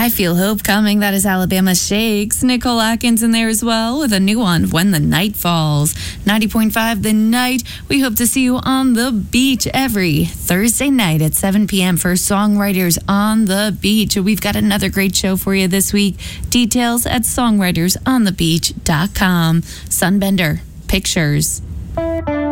I Feel Hope Coming. That is Alabama Shakes. Nicole Atkins in there as well with a new one, When the Night Falls. 90.5 The Night. We hope to see you on the beach every Thursday night at 7 p.m. for Songwriters on the Beach. We've got another great show for you this week. Details at songwritersonthebeach.com. Sunbender Pictures.